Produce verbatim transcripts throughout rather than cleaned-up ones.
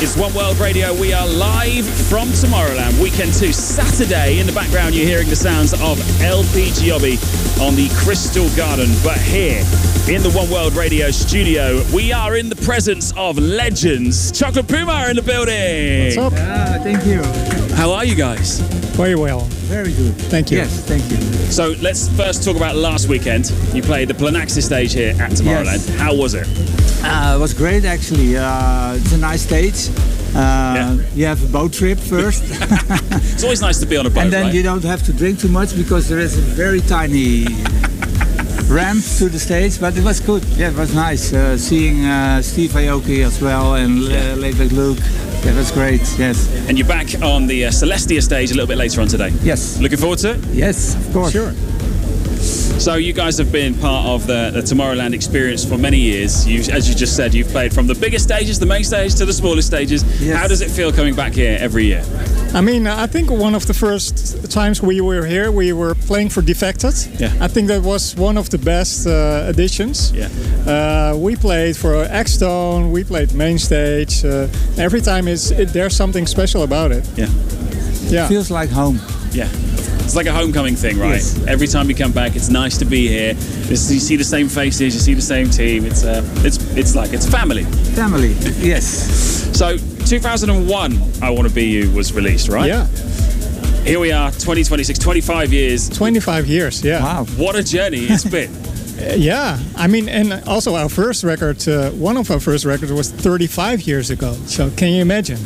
It's One World Radio. We are live from Tomorrowland. Weekend two, Saturday. In the background, you're hearing the sounds of L P Giobbi on the Crystal Garden. But here, in the One World Radio studio, we are in the presence of legends. Chocolate Puma in the building. What's up? Ah, thank you. How are you guys? Very well. Very good. Thank you. Yes, thank you. So let's first talk about last weekend. You played the Planaxis stage here at Tomorrowland. Yes. How was it? Uh, it was great, actually. Uh, it's a nice stage. Uh, Yeah. You have a boat trip first. It's always nice to be on a boat, And then right? you don't have to drink too much because there is a very tiny ramp to the stage. But it was good. Yeah, it was nice. Uh, seeing uh, Steve Aoki as well and Yeah. uh, Laidback Luke. That was great, yes. And you're back on the uh, Celestia stage a little bit later on today. Yes. Looking forward to it? Yes, of course. Sure. So you guys have been part of the, the Tomorrowland experience for many years. You, as you just said, you've played from the biggest stages, the main stage, to the smallest stages. Yes. How does it feel coming back here every year? I mean, I think one of the first times we were here, we were playing for Defected. Yeah. I think that was one of the best uh, additions. Yeah. Uh, we played for X-Stone, we played main stage. Uh, every time is it, there's something special about it. Yeah. Yeah. Feels like home. Yeah. It's like a homecoming thing, right? Yes. Every time you come back, it's nice to be here. This, you see the same faces, you see the same team. It's uh, it's it's like it's family. Family, yes. So two thousand one, I Want to Be You was released, right? Yeah. Here we are, twenty twenty-six, twenty-five years. twenty-five years, yeah. Wow. What a journey it's been. Uh, yeah, I mean, and also our first record, uh, one of our first records was thirty-five years ago. So can you imagine?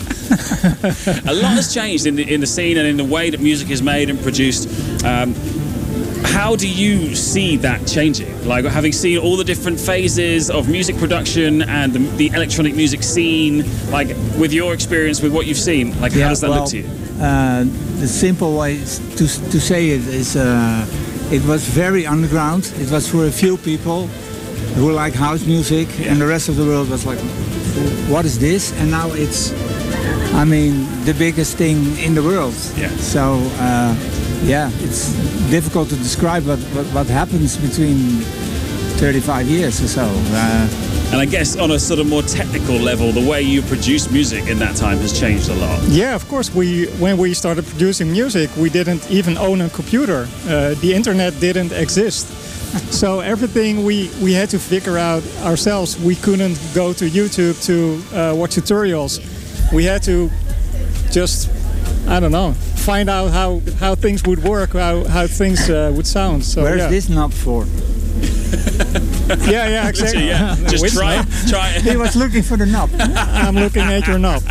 A lot has changed in the, in the scene and in the way that music is made and produced. Um, how do you see that changing? Like, having seen all the different phases of music production and the, the electronic music scene, like, with your experience, with what you've seen, like, how does that well, look to you? Uh, the simple way is to, to say it is uh, it was very underground. It was for a few people who like house music, Yeah. and the rest of the world was like, what is this? And now it's, I mean, the biggest thing in the world. Yeah. So, uh, yeah, it's difficult to describe what, what, what happens between thirty-five years or so. Uh, And I guess on a sort of more technical level, the way you produce music in that time has changed a lot. Yeah, of course. We when we started producing music, we didn't even own a computer. Uh, the internet didn't exist. So everything we, we had to figure out ourselves. We couldn't go to YouTube to uh, watch tutorials. We had to just, I don't know, find out how, how things would work, how, how things uh, would sound. So, where's yeah. this knob for? Yeah, yeah, exactly. Yeah, just Which try, knob? try it. He was looking for the knob. I'm looking at your knob.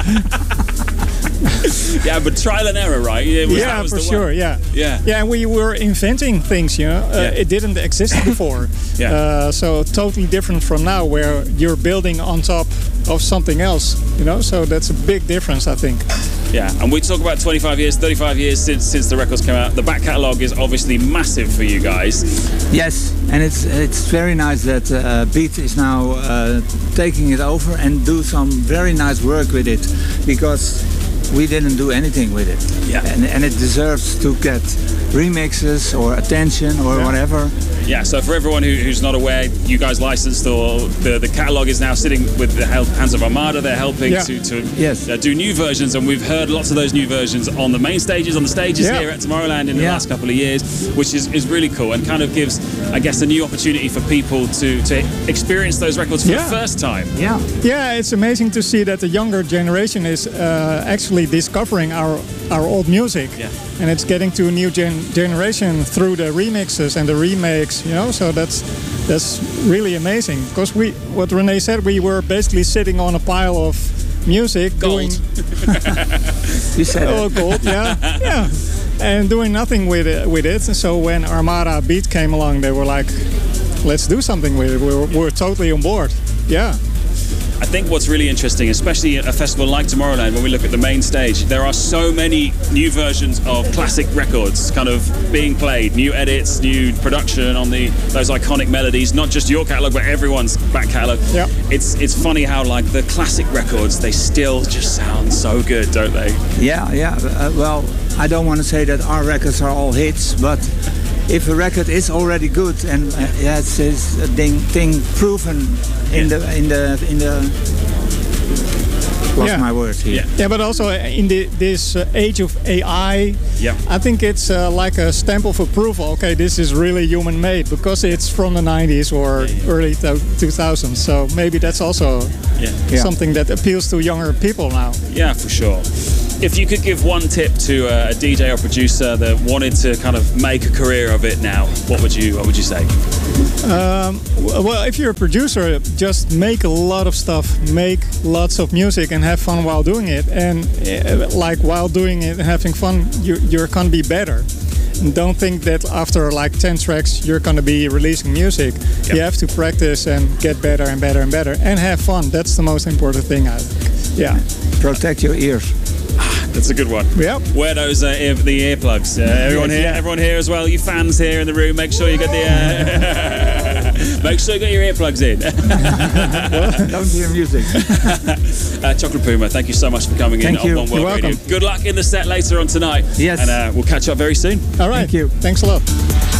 Yeah, but trial and error, right? It was- that Yeah, was for the sure. one. Yeah. Yeah. Yeah, and we were inventing things, you know. Uh, Yeah. It didn't exist before. Yeah. Uh, so totally different from now, where you're building on top of something else, you know. So that's a big difference, I think. Yeah, and we talk about twenty-five years, thirty-five years since since the records came out. The back catalogue is obviously massive for you guys. Yes, and it's it's very nice that uh, Beat is now uh, taking it over and do some very nice work with it, because we didn't do anything with it. Yeah. And, and it deserves to get remixes or attention or Yeah. whatever. Yeah, so for everyone who, who's not aware, you guys licensed, or the, the catalogue is now sitting with the help, Hands of Armada. They're helping Yeah. to, to Yes. uh, do new versions, and we've heard lots of those new versions on the main stages, on the stages Yeah. here at Tomorrowland in the Yeah. last couple of years, which is, is really cool and kind of gives, I guess, a new opportunity for people to, to experience those records for Yeah. the first time. Yeah. Yeah, it's amazing to see that the younger generation is uh, actually discovering our our old music. Yeah. And it's getting to a new gen- generation through the remixes and the remakes, you know. So that's that's really amazing. Because we, what René said, we were basically sitting on a pile of music, Gold. doing You said oh it. gold, yeah, yeah, and doing nothing with it. With it. And so when Armada Beat came along, they were like, "Let's do something with it." We were, we were totally on board. Yeah. I think what's really interesting, especially at a festival like Tomorrowland, when we look at the main stage, there are so many new versions of classic records kind of being played, new edits, new production on the those iconic melodies, not just your catalogue, but everyone's back catalogue. Yeah. It's it's funny how, like, the classic records, they still just sound so good, don't they? Yeah, yeah. Uh, well, I don't want to say that our records are all hits, but if a record is already good and uh, yeah, it's, it's a thing, thing proven in Yeah. the in the in the lost Yeah. my words here. Yeah. Yeah, but also in the, this uh, age of A I, Yeah. I think it's uh, like a stamp of approval. Okay, this is really human-made because it's from the nineties or Yeah, yeah. early two thousands. So maybe that's also Yeah. Yeah. something that appeals to younger people now. Yeah, for sure. If you could give one tip to a, a D J or producer that wanted to kind of make a career of it now, what would you what would you say? Um, w- well, if you're a producer, just make a lot of stuff, make lots of music, and have fun while doing it. And uh, like while doing it and having fun, you, you're gonna be better. And don't think that after like ten tracks you're gonna be releasing music. Yep. You have to practice and get better and better and better, and have fun. That's the most important thing, I think. Yeah. Protect your ears. That's a good one. Yep. Wear those uh, ear, the earplugs. Uh, everyone here, Yeah. everyone here as well. You fans here in the room, make sure you get the. Uh, make sure you get your earplugs in. Don't hear music. uh, Chocolate Puma, thank you so much for coming Thank in you. on One You're World Radio. welcome. Good luck in the set later on tonight. Yes. And uh, we'll catch up very soon. All right. Thank you. Thanks a lot.